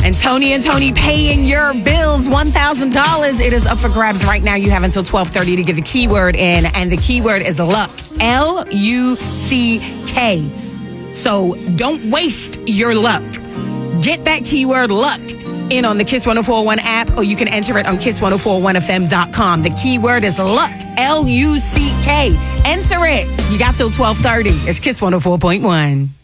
And Tony paying your bills, $1,000. It is up for grabs right now. You have until 12:30 to get the keyword in, and the keyword is luck. Luck. So don't waste your luck. Get that keyword luck in on the Kiss 104.1 app, or you can enter it on kiss1041fm.com. The keyword is luck. Luck. Enter it. You got till 12:30. It's Kiss 104.1.